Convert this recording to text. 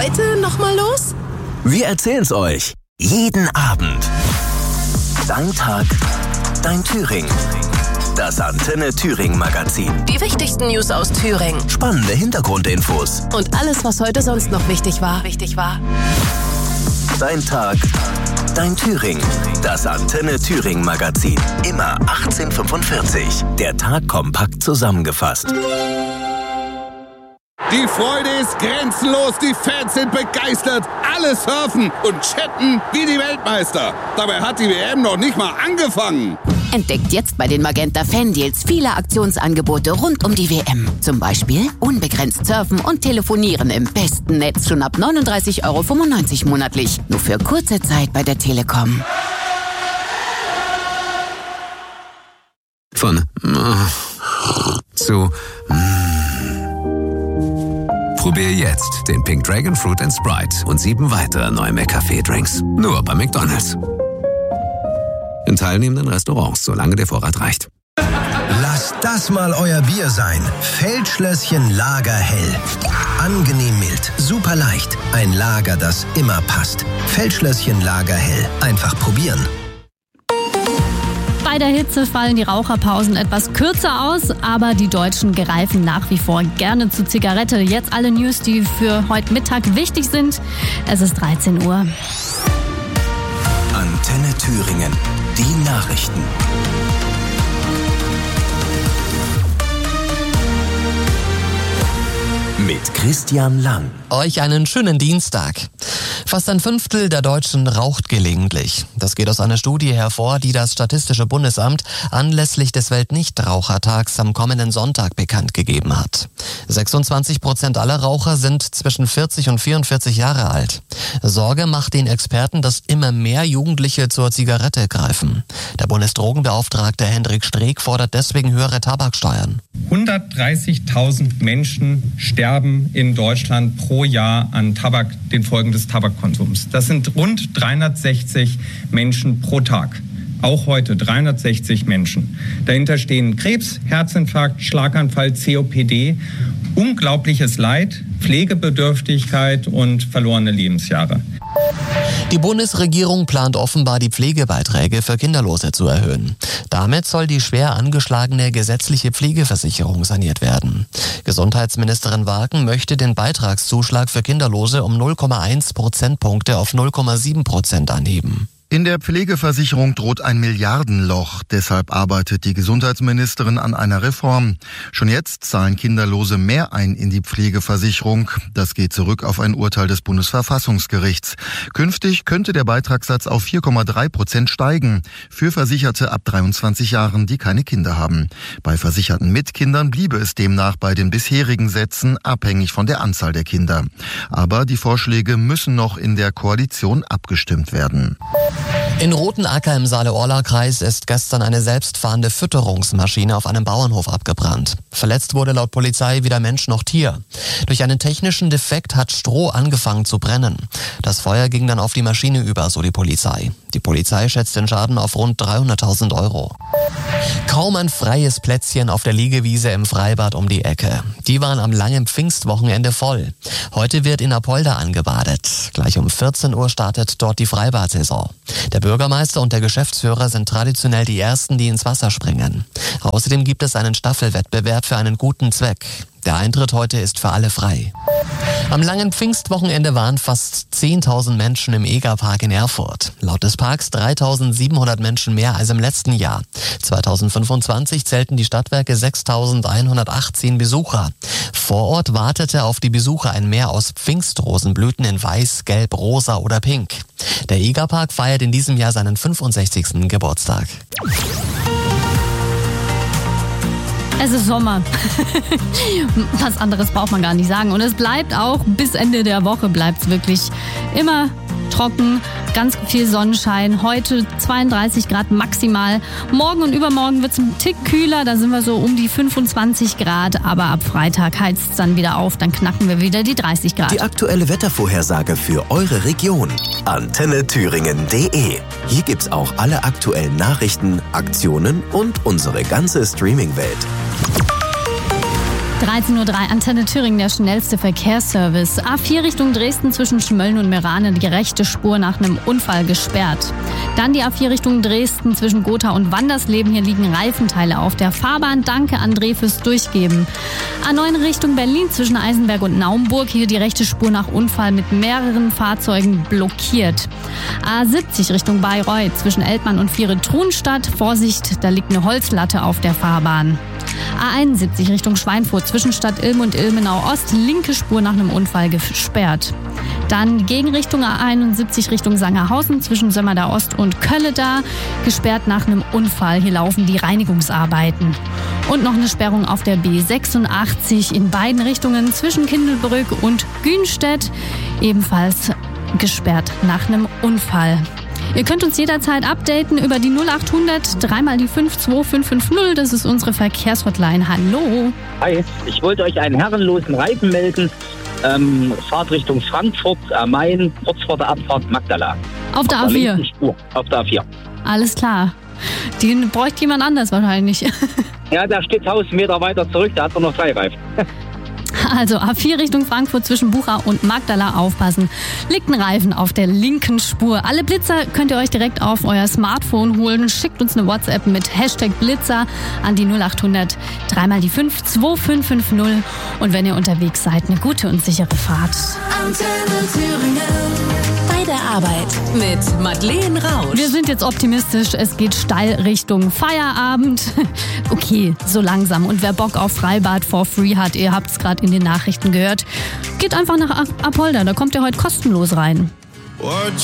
heute nochmal los? Wir erzählen's euch. Jeden Abend. Dein Tag, dein Thüringen. Das Antenne Thüringen Magazin. Die wichtigsten News aus Thüringen. Spannende Hintergrundinfos. Und alles, was heute sonst noch wichtig war. Dein Tag, dein Thüringen. Das Antenne Thüringen Magazin. Immer 18:45. Der Tag kompakt zusammengefasst. Die Freude ist grenzenlos, die Fans sind begeistert, alle surfen und chatten wie die Weltmeister. Dabei hat die WM noch nicht mal angefangen. Entdeckt jetzt bei den Magenta Fan-Deals viele Aktionsangebote rund um die WM. Zum Beispiel unbegrenzt surfen und telefonieren im besten Netz schon ab 39,95 € monatlich. Nur für kurze Zeit bei der Telekom. Von zu Probier jetzt den Pink Dragon Fruit & Sprite und 7 weitere neue McCafé-Drinks. Nur bei McDonald's. In teilnehmenden Restaurants, solange der Vorrat reicht. Lasst das mal euer Bier sein. Feldschlösschen Lagerhell. Angenehm mild, super leicht. Ein Lager, das immer passt. Feldschlösschen Lagerhell. Einfach probieren. Bei der Hitze fallen die Raucherpausen etwas kürzer aus, aber die Deutschen greifen nach wie vor gerne zur Zigarette. Jetzt alle News, die für heute Mittag wichtig sind. Es ist 13 Uhr. Antenne Thüringen. Die Nachrichten. Mit Christian Lang. Euch einen schönen Dienstag. Fast ein Fünftel der Deutschen raucht gelegentlich. Das geht aus einer Studie hervor, die das Statistische Bundesamt anlässlich des Weltnichtrauchertags am kommenden Sonntag bekannt gegeben hat. 26% aller Raucher sind zwischen 40 und 44 Jahre alt. Sorge macht den Experten, dass immer mehr Jugendliche zur Zigarette greifen. Der Bundesdrogenbeauftragte Hendrik Streeck fordert deswegen höhere Tabaksteuern. 130.000 Menschen sterben in Deutschland pro Jahr an den Folgen des Tabakkonsums. Das sind rund 360 Menschen pro Tag. Auch heute 360 Menschen. Dahinter stehen Krebs, Herzinfarkt, Schlaganfall, COPD, unglaubliches Leid, Pflegebedürftigkeit und verlorene Lebensjahre. Die Bundesregierung plant offenbar, die Pflegebeiträge für Kinderlose zu erhöhen. Damit soll die schwer angeschlagene gesetzliche Pflegeversicherung saniert werden. Gesundheitsministerin Wagen möchte den Beitragszuschlag für Kinderlose um 0,1 Prozentpunkte auf 0,7% anheben. In der Pflegeversicherung droht ein Milliardenloch. Deshalb arbeitet die Gesundheitsministerin an einer Reform. Schon jetzt zahlen Kinderlose mehr ein in die Pflegeversicherung. Das geht zurück auf ein Urteil des Bundesverfassungsgerichts. Künftig könnte der Beitragssatz auf 4,3% steigen. Für Versicherte ab 23 Jahren, die keine Kinder haben. Bei Versicherten mit Kindern bliebe es demnach bei den bisherigen Sätzen, abhängig von der Anzahl der Kinder. Aber die Vorschläge müssen noch in der Koalition abgestimmt werden. In Rothenacker im Saale-Orla-Kreis ist gestern eine selbstfahrende Fütterungsmaschine auf einem Bauernhof abgebrannt. Verletzt wurde laut Polizei weder Mensch noch Tier. Durch einen technischen Defekt hat Stroh angefangen zu brennen. Das Feuer ging dann auf die Maschine über, so die Polizei. Die Polizei schätzt den Schaden auf rund 300.000 €. Kaum ein freies Plätzchen auf der Liegewiese im Freibad um die Ecke. Die waren am langen Pfingstwochenende voll. Heute wird in Apolda angebadet. Gleich um 14 Uhr startet dort die Freibadsaison. Der Bürgermeister und der Geschäftsführer sind traditionell die Ersten, die ins Wasser springen. Außerdem gibt es einen Staffelwettbewerb für einen guten Zweck. Der Eintritt heute ist für alle frei. Am langen Pfingstwochenende waren fast 10.000 Menschen im Egerpark in Erfurt. Laut des Parks 3.700 Menschen mehr als im letzten Jahr. 2025 zählten die Stadtwerke 6.118 Besucher. Vor Ort wartete auf die Besucher ein Meer aus Pfingstrosenblüten in Weiß, Gelb, Rosa oder Pink. Der Egerpark feiert in diesem Jahr seinen 65. Geburtstag. Es ist Sommer. Was anderes braucht man gar nicht sagen. Und es bleibt auch bis Ende der Woche bleibt es wirklich immer trocken, ganz viel Sonnenschein. Heute 32 Grad maximal. Morgen und übermorgen wird es ein Tick kühler. Da sind wir so um die 25 Grad. Aber ab Freitag heizt es dann wieder auf. Dann knacken wir wieder die 30 Grad. Die aktuelle Wettervorhersage für eure Region. AntenneThüringen.de. Hier gibt's auch alle aktuellen Nachrichten, Aktionen und unsere ganze Streaming-Welt. 13:03 Uhr, Antenne Thüringen, der schnellste Verkehrsservice. A4 Richtung Dresden zwischen Schmölln und Meerane, die rechte Spur nach einem Unfall gesperrt. Dann die A4 Richtung Dresden zwischen Gotha und Wandersleben, hier liegen Reifenteile auf der Fahrbahn. Danke André fürs Durchgeben. A9 Richtung Berlin zwischen Eisenberg und Naumburg, hier die rechte Spur nach Unfall mit mehreren Fahrzeugen blockiert. A70 Richtung Bayreuth zwischen Eltmann und Viere-Trunstadt, Vorsicht, da liegt eine Holzlatte auf der Fahrbahn. A71 Richtung Schweinfurt zwischen Stadt Ilm und Ilmenau Ost, linke Spur nach einem Unfall gesperrt. Dann Gegenrichtung A71 Richtung Sangerhausen zwischen Sömmerda Ost und Kölleda, gesperrt nach einem Unfall. Hier laufen die Reinigungsarbeiten. Und noch eine Sperrung auf der B86 in beiden Richtungen zwischen Kindelbrück und Günstedt, ebenfalls gesperrt nach einem Unfall. Ihr könnt uns jederzeit updaten über die 0800 3 mal die 52550. Das ist unsere Verkehrshotline. Hallo. Hi, ich wollte euch einen herrenlosen Reifen melden. Fahrt Richtung Frankfurt am Main, kurz vor der Abfahrt Magdala. Auf der A4? Auf der A4. Alles klar. Den bräuchte jemand anders wahrscheinlich. Ja, der steht 1000 Meter weiter zurück, da hat er noch 3 Reifen. Also A4 Richtung Frankfurt zwischen Bucha und Magdala aufpassen. Liegt ein Reifen auf der linken Spur. Alle Blitzer könnt ihr euch direkt auf euer Smartphone holen. Schickt uns eine WhatsApp mit #Blitzer an die 0800 3 mal die 52550. Und wenn ihr unterwegs seid, eine gute und sichere Fahrt. Antenne Thüringen. Bei der Arbeit mit Madeleine Rausch. Wir sind jetzt optimistisch. Es geht steil Richtung Feierabend. Okay, so langsam. Und wer Bock auf Freibad for free hat, ihr habt es gerade in den Nachrichten gehört, geht einfach nach Apolda. Da kommt ihr heute kostenlos rein.